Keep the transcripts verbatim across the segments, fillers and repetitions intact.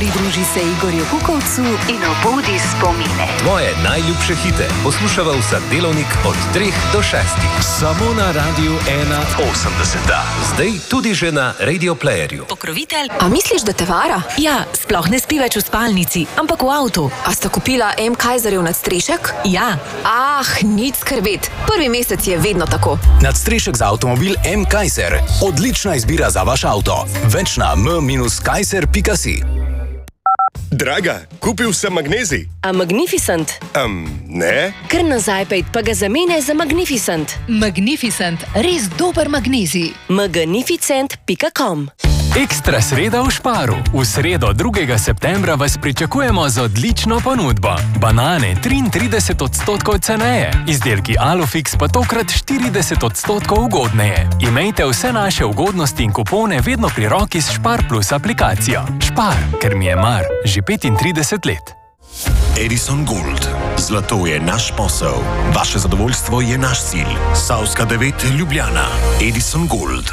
Pridruži se Igorju Kukovcu in obudi spomine. Tvoje najljubše hite poslušava vsak delovnik od treh do šestih. Samo na Radiu ena osemdeset. Zdaj tudi že na Radio Playerju. Pokrovitelj. A misliš, da te vara? Ja, sploh ne spi več v spalnici, ampak v avtu. A sta kupila M. Kaiserjev nadstrešek? Ja. Ah, nič skrbeti. Prvi mesec je vedno tako. Nadstrešek za avtomobil M. Kaiser. Odlična izbira za vaš avto. Več na m dash kaiser pika si. Draga, kupil sem magnezij. A Magnificent? Um, ne? Kar na Zajpejt pa ga zamene za Magnificent. Magnificent, res dober magnezij. magnificent pika com. Ekstra sreda v Šparu. V sredo drugega septembra vas pričakujemo z odlično ponudbo. Banane triintrideset odstotkov ceneje, izdelki Alufix pa tokrat štirideset odstotkov ugodneje. Imejte vse naše ugodnosti in kupone vedno pri roki s Špar Plus aplikacijo. Špar, ker mi je mar, že petintrideset let. Edison Gold. Zlato je naš posel. Vaše zadovoljstvo je naš cilj. Savska devet, Ljubljana. Edison Gold.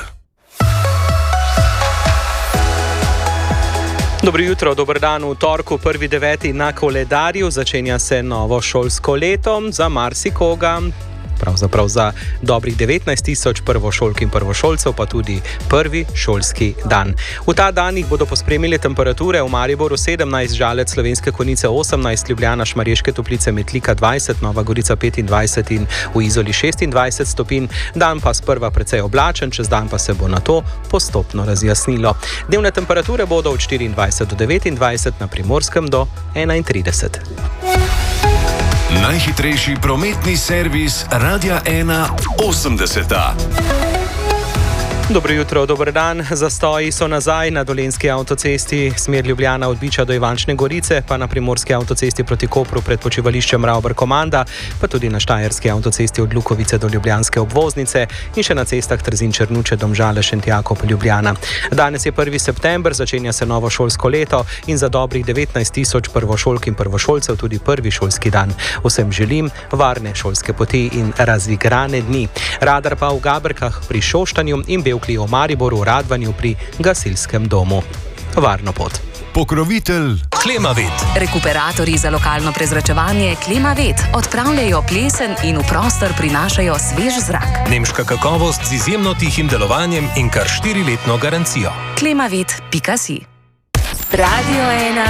Dobro jutro, dober dan v torku, prvi deveti na koledarju. Začenja se novo šolsko leto za marsikoga. Pravzaprav za dobrih devetnajst tisoč prvošolk in prvošolcev, pa tudi prvi šolski dan. V ta dan jih bodo pospremile temperature v Mariboru sedemnajst, Žalec, Slovenske Konjice osemnajst, Ljubljana, Šmarješke Toplice, Metlika dvajset, Nova Gorica petindvajset in v Izoli šestindvajset stopinj. Dan pa sprva precej oblačen, čez dan pa se bo na to postopno razjasnilo. Dnevne temperature bodo od štiriindvajset do devetindvajset, na Primorskem do enaintrideset. Najhitrejši prometni servis Radia ena osemdeset. Dobro jutro, dober dan. Zastoji so nazaj na Dolenjski avtocesti, smer Ljubljana od Biča do Ivančne Gorice, pa na Primorski avtocesti proti Kopru pred počivališčem Ravbar-Komanda, pa tudi na Štajerski avtocesti od Lukovice do Ljubljanske obvoznice in še na cestah Trzin-Črnuče, Domžale, Šentjakov, Ljubljana. Danes je prvi september, začenja se novo šolsko leto in za dobrih devetnajst tisoč prvošolk in prvošolcev tudi prvi šolski dan. Vsem želim varne šolske poti in razigrane dni. Radar pa v Gaberkah pri Šoštanju in Bevklji v Mariboru, Radvanju pri gasilskem domu. Varno pot. Pokrovitelj Klimavet. Rekuperatorji za lokalno prezračevanje Klimavet odpravljajo plesen in v prostor prinašajo svež zrak. Nemška kakovost z izjemno tihim delovanjem in kar štiriletno garancijo. klimavet pika si. Radio ena.